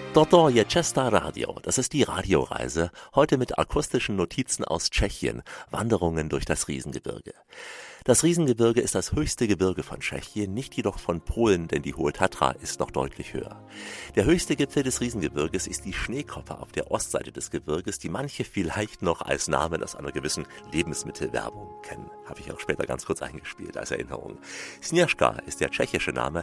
Toto je Cesta Radio, das ist die Radioreise, heute mit akustischen Notizen aus Tschechien, Wanderungen durch das Riesengebirge. Das Riesengebirge ist das höchste Gebirge von Tschechien, nicht jedoch von Polen, denn die Hohe Tatra ist noch deutlich höher. Der höchste Gipfel des Riesengebirges ist die Schneekoppe auf der Ostseite des Gebirges, die manche vielleicht noch als Namen aus einer gewissen Lebensmittelwerbung kennen. Habe ich auch später ganz kurz eingespielt als Erinnerung. Sněžka ist der tschechische Name,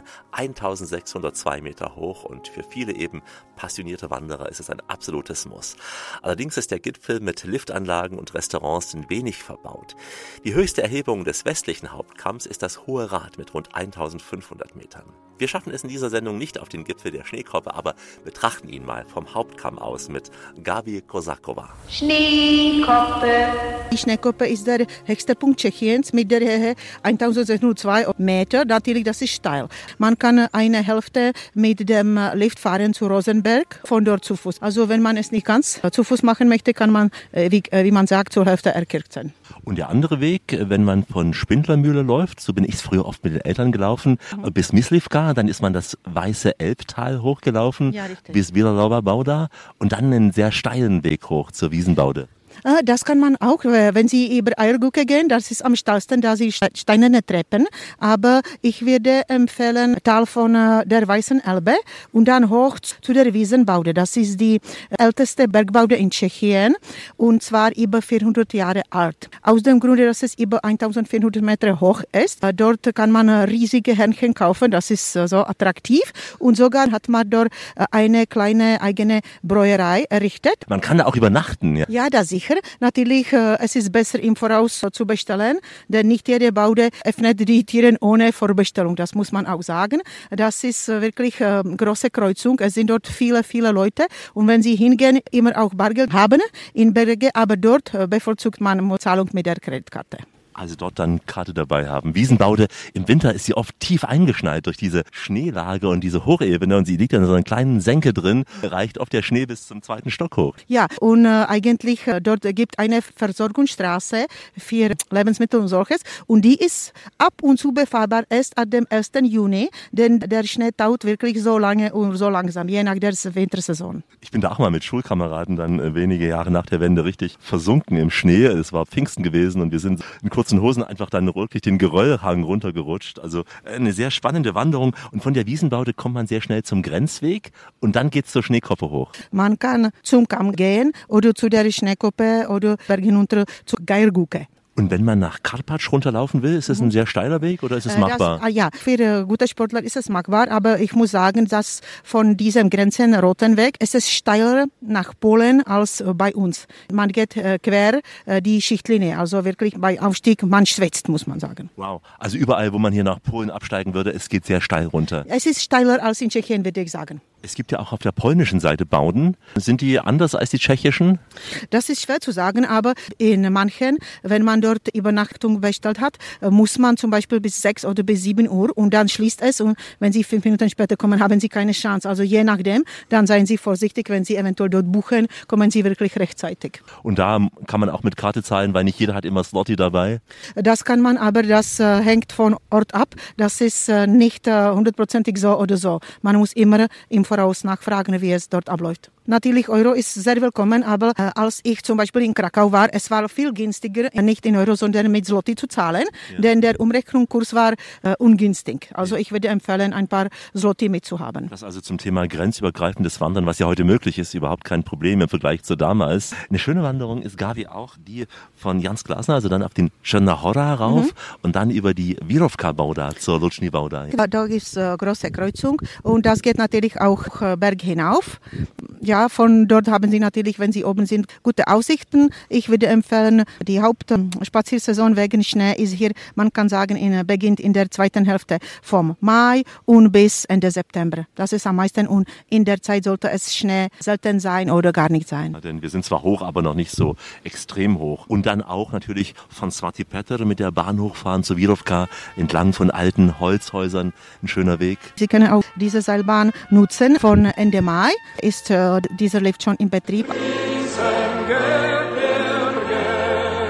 1602 Meter hoch und für viele eben passionierte Wanderer ist es ein absolutes Muss. Allerdings ist der Gipfel mit Liftanlagen und Restaurants wenig verbaut. Die höchste Erhebung des westlichen Hauptkamms ist das Hohe Rad mit rund 1500 Metern. Wir schaffen es in dieser Sendung nicht auf den Gipfel der Schneekoppe, aber betrachten ihn mal vom Hauptkamm aus mit Gabi Kozáková. Schneekoppe. Die Schneekoppe ist der höchste Punkt Tschechiens mit der Höhe 1602 Meter. Natürlich, das ist steil. Man kann eine Hälfte mit dem Lift fahren zu Rosenberg, von dort zu Fuß. Also wenn man es nicht ganz zu Fuß machen möchte, kann man, wie man sagt, zur Hälfte erkirkt sein. Und der andere Weg, wenn man von Spindlermühle läuft, so bin ich früher oft mit den Eltern gelaufen, bis Myslivka, dann ist man das Weiße Elbtal hochgelaufen, ja, bis Bielorlowa Bauda und dann einen sehr steilen Weg hoch zur Wiesenbaude. Das kann man auch, wenn Sie über Eiergucke gehen, das ist am steilsten, da sind steinerne Treppen. Aber ich würde empfehlen, Tal von der Weißen Elbe und dann hoch zu der Wiesenbaude. Das ist die älteste Bergbaude in Tschechien und zwar über 400 Jahre alt. Aus dem Grunde, dass es über 1400 Meter hoch ist. Dort kann man riesige Hähnchen kaufen, das ist so attraktiv. Und sogar hat man dort eine kleine eigene Bräuerei errichtet. Man kann da auch übernachten, ja? Ja, das sicher. Natürlich, es ist besser im Voraus zu bestellen, denn nicht jede Baude öffnet die Türen ohne Vorbestellung. Das muss man auch sagen. Das ist wirklich eine große Kreuzung. Es sind dort viele, viele Leute. Und wenn Sie hingehen, immer auch Bargeld haben in Berge, aber dort bevorzugt man Zahlung mit der Kreditkarte. Also dort dann Karte dabei haben. Wiesenbaude, im Winter ist sie oft tief eingeschneit durch diese Schneelage und diese Hochebene und sie liegt in so einer kleinen Senke drin, reicht oft der Schnee bis zum 2. Stock hoch. Ja, und eigentlich dort gibt eine Versorgungsstraße für Lebensmittel und solches und die ist ab und zu befahrbar erst ab dem 1. Juni, denn der Schnee taut wirklich so lange und so langsam, je nach der Wintersaison. Ich bin da auch mal mit Schulkameraden dann wenige Jahre nach der Wende richtig versunken im Schnee. Es war Pfingsten gewesen und wir sind in kurzen Hosen einfach dann wirklich den Geröllhang runtergerutscht. Also eine sehr spannende Wanderung und von der Wiesenbaude kommt man sehr schnell zum Grenzweg und dann geht's zur Schneekoppe hoch. Man kann zum Kamm gehen oder zu der Schneekoppe oder Berg hinunter zu Geiergucke. Und wenn man nach Karpatsch runterlaufen will, ist es ein sehr steiler Weg oder ist es machbar? Ja, für gute Sportler ist es machbar, aber ich muss sagen, dass von diesem Grenzenroten Weg ist es steiler nach Polen als bei uns. Man geht quer die Schichtlinie, also wirklich bei Aufstieg, man schwitzt, muss man sagen. Wow, also überall, wo man hier nach Polen absteigen würde, es geht sehr steil runter. Es ist steiler als in Tschechien, würde ich sagen. Es gibt ja auch auf der polnischen Seite Bauden. Sind die anders als die tschechischen? Das ist schwer zu sagen, aber in manchen, wenn man dort Übernachtung bestellt hat, muss man zum Beispiel bis 6 oder bis 7 Uhr und dann schließt es und wenn Sie 5 Minuten später kommen, haben Sie keine Chance. Also je nachdem, dann seien Sie vorsichtig, wenn Sie eventuell dort buchen, kommen Sie wirklich rechtzeitig. Und da kann man auch mit Karte zahlen, weil nicht jeder hat immer Zloty dabei? Das kann man, aber das hängt von Ort ab. Das ist nicht 100%ig so oder so. Man muss immer im Voraus nachfragen, wie es dort abläuft. Natürlich, Euro ist sehr willkommen, aber als ich zum Beispiel in Krakau war, es war viel günstiger, nicht in Euro, sondern mit Zloty zu zahlen, denn der Umrechnungskurs war ungünstig. Also ich würde empfehlen, ein paar Zloty mitzuhaben. Das also zum Thema grenzübergreifendes Wandern, was ja heute möglich ist, überhaupt kein Problem im Vergleich zu damals. Eine schöne Wanderung ist, Gabi, auch die von Jans Glasner, also dann auf den Černá Hora rauf und dann über die Vírovka Bauda zur Lučný Bauda. Da gibt es große Kreuzung und das geht natürlich auch Berg hinauf. Ja, von dort haben Sie natürlich, wenn Sie oben sind, gute Aussichten. Ich würde empfehlen, die Hauptspaziersaison wegen Schnee ist hier, man kann sagen, beginnt in der zweiten Hälfte vom Mai und bis Ende September. Das ist am meisten und in der Zeit sollte es Schnee selten sein oder gar nicht sein. Ja, denn wir sind zwar hoch, aber noch nicht so extrem hoch. Und dann auch natürlich von Svatý Petr mit der Bahn hochfahren zur Vírovka, entlang von alten Holzhäusern. Ein schöner Weg. Sie können auch diese Seilbahn nutzen. Von Ende Mai ist dieser Lift schon in Betrieb.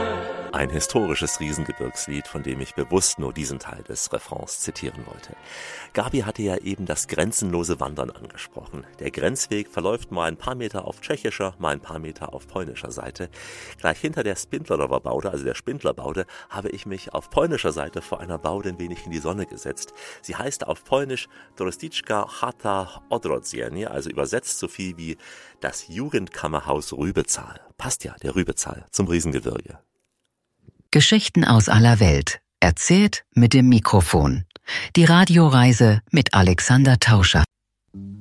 Ein historisches Riesengebirgslied, von dem ich bewusst nur diesen Teil des Refrains zitieren wollte. Gabi hatte ja eben das grenzenlose Wandern angesprochen. Der Grenzweg verläuft mal ein paar Meter auf tschechischer, mal ein paar Meter auf polnischer Seite. Gleich hinter der Spindlerower Baude, also der Spindlerbaude, habe ich mich auf polnischer Seite vor einer Baude ein wenig in die Sonne gesetzt. Sie heißt auf Polnisch Turystyczna Chata Odrodzenie, also übersetzt so viel wie das Jugendkammerhaus Rübezahl. Passt ja, der Rübezahl, zum Riesengebirge. Geschichten aus aller Welt, erzählt mit dem Mikrofon. Die Radioreise mit Alexander Tauscher.